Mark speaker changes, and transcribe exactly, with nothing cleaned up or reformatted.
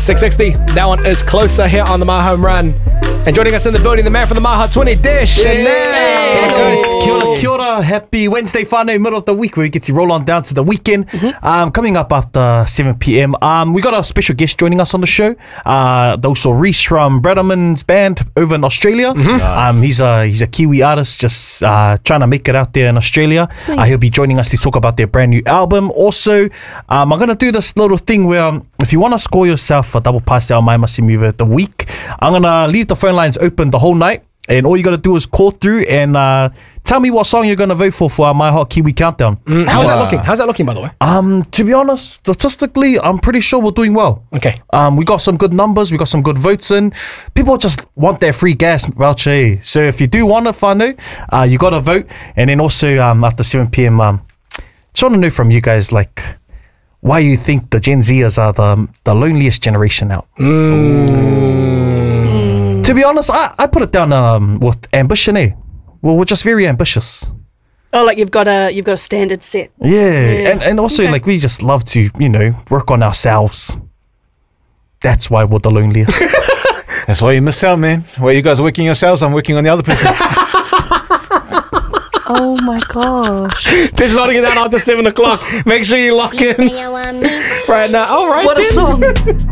Speaker 1: six sixty. That one is closer here on the My Home Run. And joining us in the building, the man from the My Heart twenty, Dish Chanel.
Speaker 2: Hey guys, kia ora, kia ora. Happy Wednesday, whānau, middle of the week where we get to roll on down to the weekend. Mm-hmm. Um, coming up after seven p.m. Um, we got a special guest joining us on the show. Uh, also Reese from Bradman's band over in Australia. Mm-hmm. Nice. Um, he's a he's a Kiwi artist, just uh, trying to make it out there in Australia. Uh, he'll be joining us to talk about their brand new album. Also, um, I'm gonna do this little thing where um, if you want to score yourself a double pass out my Masi Move of the week, I'm gonna leave the phone lines open the whole night, and all you gotta do is call through and uh, tell me what song you're gonna vote for for our My Hot Kiwi Countdown.
Speaker 1: Mm, how's wow. that looking? How's that looking, by the way?
Speaker 2: Um, to be honest, statistically, I'm pretty sure we're doing well.
Speaker 1: Okay.
Speaker 2: Um, we got some good numbers. We got some good votes in. People just want their free gas voucher. Eh? So if you do want to whānau, uh, you gotta vote. And then also um, after seven p.m. Um, just want to know from you guys, like, why you think the Gen Zers are the the loneliest generation out.
Speaker 1: Mm.
Speaker 2: To be honest, I, I put it down um, with ambition, eh? Well, we're just very ambitious.
Speaker 3: Oh, like you've got a you've got a standard set.
Speaker 2: Yeah, yeah. and and also okay. like we just love to, you know, work on ourselves. That's why we're the loneliest.
Speaker 4: That's why you missed out, man. While you guys are working yourselves, I'm working on the other person.
Speaker 3: Oh my gosh.
Speaker 1: This is not to get down after seven o'clock. Make sure you lock in right now. All right,
Speaker 3: what
Speaker 1: then.
Speaker 3: a song.